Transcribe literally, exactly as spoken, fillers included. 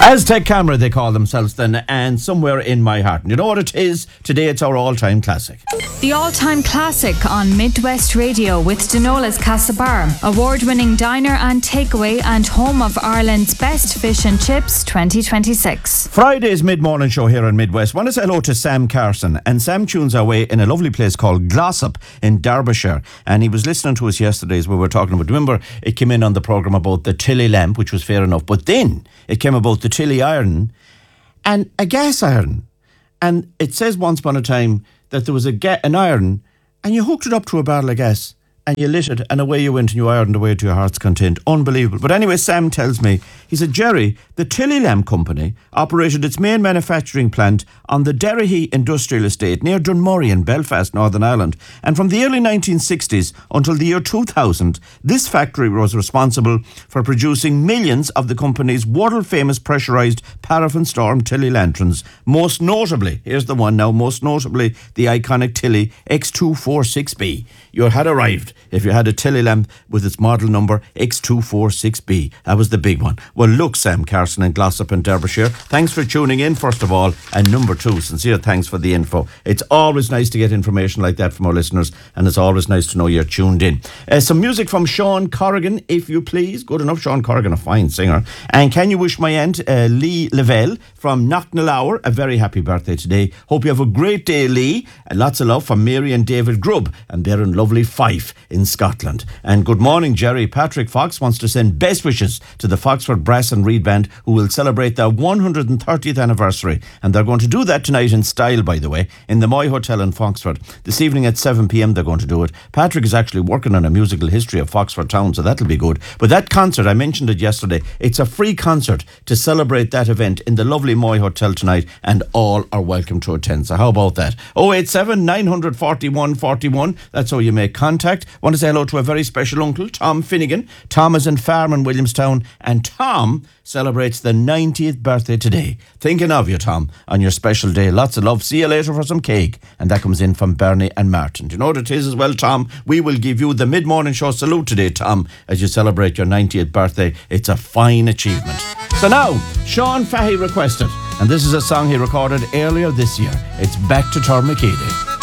Aztec Camera, they call themselves then, and Somewhere in My Heart. And you know what it is? Today it's our all-time classic. The all-time classic on Midwest Radio with Denola's Castlebar, award-winning diner and takeaway and home of Ireland's best fish and chips twenty twenty-six. Friday's mid-morning show here on Midwest. Want to say hello to Sam Carson. And Sam tunes our way in a lovely place called Glossop in Derbyshire. And he was listening to us yesterday as we were talking about. Remember, it came in on the programme about the Tilly lamp, which was fair enough. But then it came about the Tilly iron and a gas iron. And it says once upon a time that there was a ga- an iron and you hooked it up to a barrel of gas and you lit it and away you went and you ironed away to your heart's content. Unbelievable. But anyway, Sam tells me, he said, Jerry, the Tilly Lamp Company operated its main manufacturing plant on the Derryhee Industrial Estate near Dunmurry in Belfast, Northern Ireland. And from the early nineteen sixties until the year two thousand, this factory was responsible for producing millions of the company's world-famous pressurised paraffin storm Tilly lanterns. Most notably, here's the one now, most notably the iconic Tilly X two forty-six B. You had arrived if you had a Tilly lamp with its model number X two forty-six B. That was the big one. Well, look, Sam Carson in Glossop in Derbyshire, thanks for tuning in, first of all. And number two, sincere thanks for the info. It's always nice to get information like that from our listeners, and it's always nice to know you're tuned in. Uh, some music from Sean Corrigan, if you please. Good enough, Sean Corrigan, a fine singer. And can you wish my aunt, uh, Lee Lavelle from Knocknallower, a very happy birthday today. Hope you have a great day, Lee. And lots of love from Mary and David Grubb, and they're in lovely Fife in Scotland. And good morning, Jerry. Patrick Fox wants to send best wishes to the Foxford Brass and Reed Band, who will celebrate their one hundred thirtieth anniversary. And they're going to do that tonight in style, by the way, in the Moy Hotel in Foxford. This evening at seven p.m. they're going to do it. Patrick is actually working on a musical history of Foxford town, so that'll be good. But that concert, I mentioned it yesterday, it's a free concert to celebrate that event in the lovely Moy Hotel tonight, and all are welcome to attend. So how about that? oh eight seven, nine four one, four one. That's how you make contact. Want to say hello to a very special uncle, Tom Finnegan. Tom is in Farm in Williamstown, and Tom celebrates the ninetieth birthday today. Thinking of you, Tom, on your special day. Lots of love. See you later for some cake. And that comes in from Bernie and Martin. Do you know what it is as well, Tom? We will give you the mid-morning show salute today, Tom, as you celebrate your ninetieth birthday. It's a fine achievement. So now, Sean Fahey requested, and this is a song he recorded earlier this year. It's Back to Tormakeedy.